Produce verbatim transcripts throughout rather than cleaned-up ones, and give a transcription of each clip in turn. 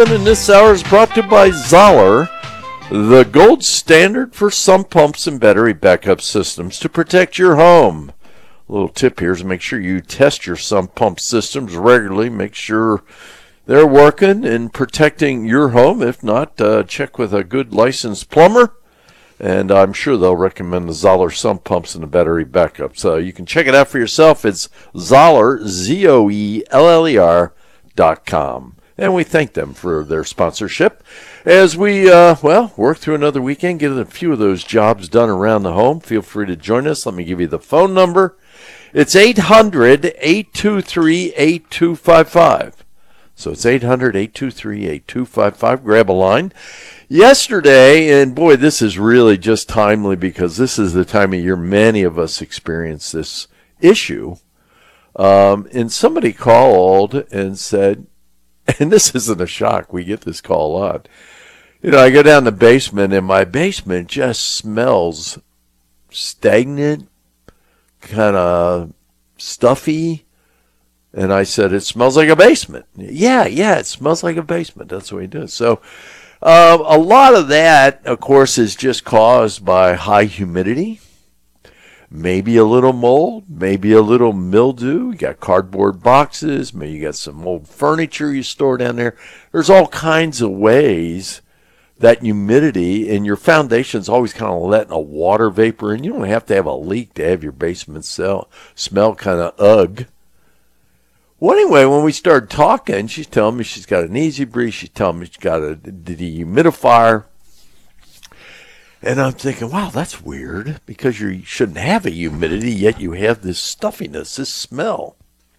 And this hour is brought to you by Zoller, the gold standard for sump pumps and battery backup systems to protect your home. A little tip here is to make sure you test your sump pump systems regularly. Make sure they're working and protecting your home. If not, uh, check with a good licensed plumber. And I'm sure they'll recommend the Zoller sump pumps and the battery backup. So you can check it out for yourself. It's Zoller, Z O E L L E R dot com. And we thank them for their sponsorship as we, uh, well, work through another weekend, get a few of those jobs done around the home. Feel free to join us. Let me give you the phone number. It's eight hundred, eight two three, eight two five five. So it's eight hundred, eight two three, eight two five five. Grab a line. Yesterday, and boy, this is really just timely because this is the time of year many of us experience this issue. Um, and somebody called and said, and this isn't a shock, we get this call a lot. You know, I go down the basement, and my basement just smells stagnant, kind of stuffy. And I said, it smells like a basement. Yeah, yeah, it smells like a basement. That's what he does. So uh, a lot of that, of course, is just caused by high humidity. Maybe a little mold, maybe a little mildew. You got cardboard boxes, maybe you got some old furniture you store down there. There's all kinds of ways that humidity and your foundation's always kind of letting a water vapor in. You don't have to have a leak to have your basement smell, smell kind of ugh. Well, anyway, when we started talking, she's telling me she's got an Easy Breeze. She's telling me she's got a dehumidifier. And I'm thinking, wow, that's weird because you shouldn't have a humidity, yet you have this stuffiness, this smell.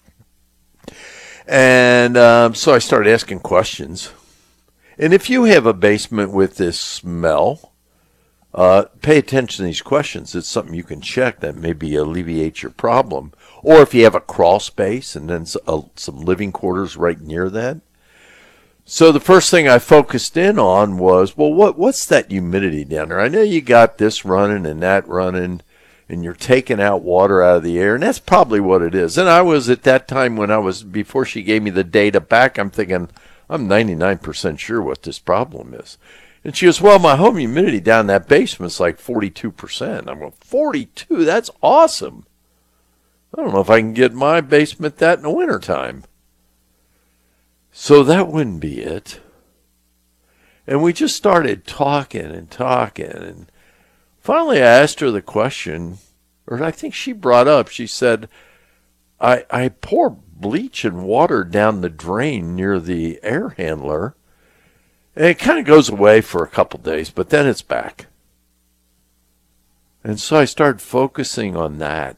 And um, so I started asking questions. And if you have a basement with this smell, uh, pay attention to these questions. It's something you can check that maybe alleviates your problem. Or if you have a crawl space and then some living quarters right near that. So the first thing I focused in on was, well, what what's that humidity down there? I know you got this running and that running, and you're taking out water out of the air, and that's probably what it is. And I was at that time when I was, before she gave me the data back, I'm thinking, I'm ninety-nine percent sure what this problem is. And she goes, well, my home humidity down in that basement's like forty-two percent. I'm going, forty-two? That's awesome. I don't know if I can get my basement that in the wintertime. So that wouldn't be it. And we just started talking and talking. And finally I asked her the question, or I think she brought up, she said, I, I pour bleach and water down the drain near the air handler. And it kind of goes away for a couple days, but then it's back. And so I started focusing on that.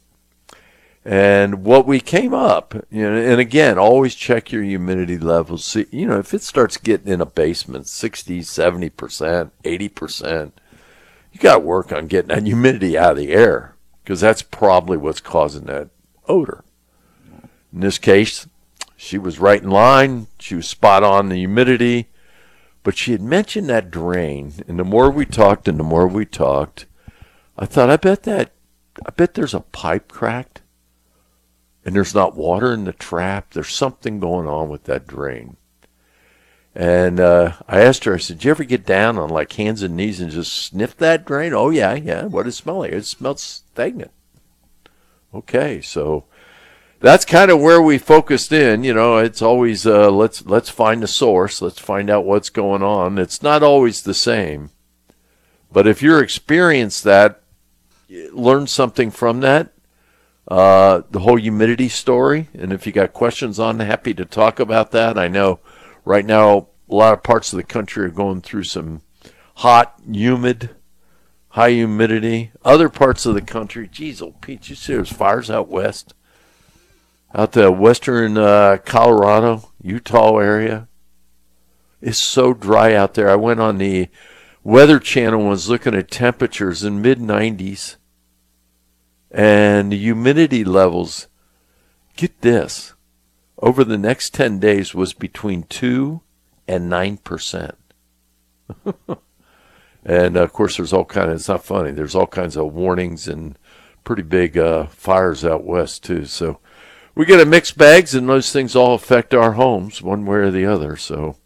And what we came up, you know, and again, always check your humidity levels. See, you know, if it starts getting in a basement, sixty, seventy percent, eighty percent, you got to work on getting that humidity out of the air because that's probably what's causing that odor. In this case, she was right in line. She was spot on the humidity, but she had mentioned that drain. And the more we talked and the more we talked, I thought, I bet that, I bet there's a pipe cracked. And there's not water in the trap. There's something going on with that drain. And uh, I asked her, I said, did you ever get down on like hands and knees and just sniff that drain? Oh, yeah, yeah. What does it smell like? It smells stagnant. Okay, so that's kind of where we focused in. You know, it's always, uh, let's let's find the source. Let's find out what's going on. It's not always the same. But if you're experienced that, learn something from that. Uh, the whole humidity story, and if you got questions on, happy to talk about that. I know right now a lot of parts of the country are going through some hot, humid, high humidity. Other parts of the country, geez, old Pete, you see there's fires out west, out the western uh, Colorado, Utah area. It's so dry out there. I went on the Weather Channel and was looking at temperatures in mid nineties. And the humidity levels, get this, over the next ten days was between two and nine percent. And, of course, there's all kinds of, it's not funny, there's all kinds of warnings and pretty big uh, fires out west, too. So we get a mixed bags, and those things all affect our homes one way or the other. So